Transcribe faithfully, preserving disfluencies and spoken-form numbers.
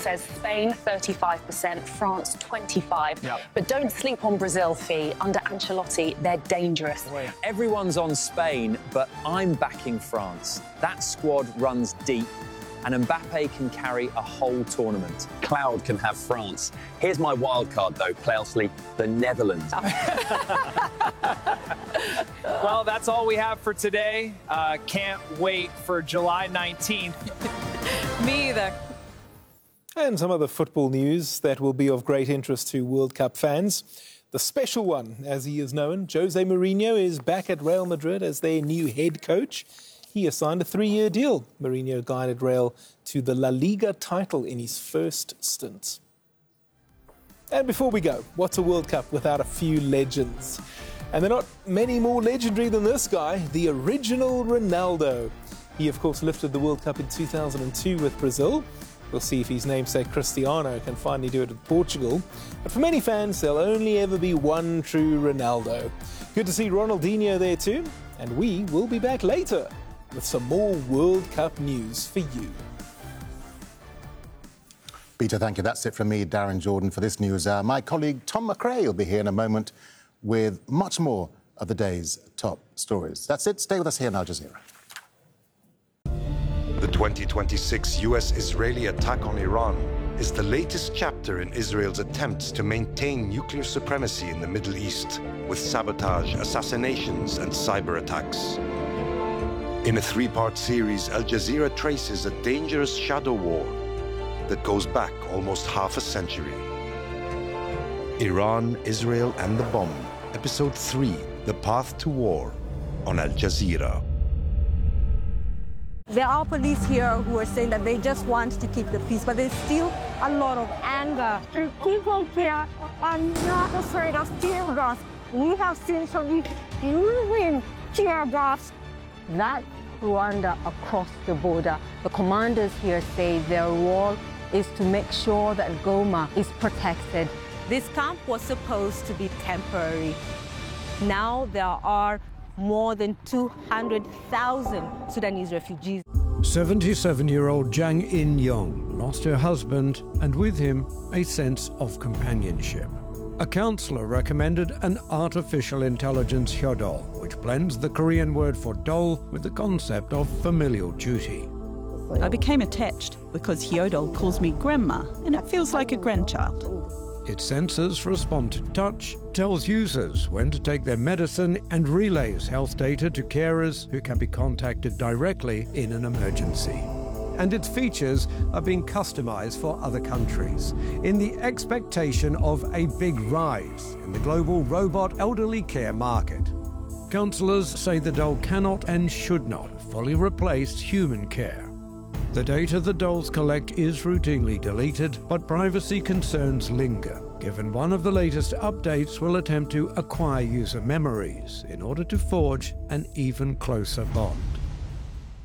says Spain, thirty-five percent, France, twenty-five percent. Yep. But don't sleep on Brazil, Fee. Under Ancelotti, they're dangerous. Wait. Everyone's on Spain, but I'm backing France. That squad runs deep, and Mbappe can carry a whole tournament. Cloud can have France. Here's my wild card, though, Cloudsley, the Netherlands. Well, that's all we have for today. Uh, can't wait for July nineteenth. Me either. And some other football news that will be of great interest to World Cup fans. The special one, as he is known, Jose Mourinho is back at Real Madrid as their new head coach. He has signed a three-year deal. Mourinho guided Real to the La Liga title in his first stint. And before we go, what's a World Cup without a few legends? And they're not many more legendary than this guy, the original Ronaldo. He, of course, lifted the World Cup in two thousand two with Brazil. We'll see if his namesake Cristiano can finally do it with Portugal. But for many fans, there'll only ever be one true Ronaldo. Good to see Ronaldinho there too. And we will be back later with some more World Cup news for you. Peter, thank you. That's it from me, Darren Jordan, for this news. Uh, my colleague Tom McRae will be here in a moment with much more of the day's top stories. That's it. Stay with us here on Al Jazeera. The twenty twenty-six U S-Israeli attack on Iran is the latest chapter in Israel's attempts to maintain nuclear supremacy in the Middle East, with sabotage, assassinations, and cyber attacks. In a three-part series, Al Jazeera traces a dangerous shadow war that goes back almost half a century. Iran, Israel, and the Bomb, Episode three, The Path to War, on Al Jazeera. There are police here who are saying that they just want to keep the peace, but there's still a lot of anger. And people here are not afraid of tear gas. We have seen some using tear gas. That Rwanda across the border, the commanders here say their role is to make sure that Goma is protected. This camp was supposed to be temporary. Now there are more than two hundred thousand Sudanese refugees. seventy-seven-year-old Jang In-yong lost her husband and with him a sense of companionship. A counselor recommended an artificial intelligence hyodol, which blends the Korean word for doll with the concept of familial duty. I became attached because Hyodol calls me grandma, and it feels like a grandchild. Its sensors respond to touch, tells users when to take their medicine, and relays health data to carers who can be contacted directly in an emergency. And its features are being customized for other countries in the expectation of a big rise in the global robot elderly care market. Counsellors say the doll cannot and should not fully replace human care. The data the dolls collect is routinely deleted, but privacy concerns linger, given one of the latest updates will attempt to acquire user memories in order to forge an even closer bond.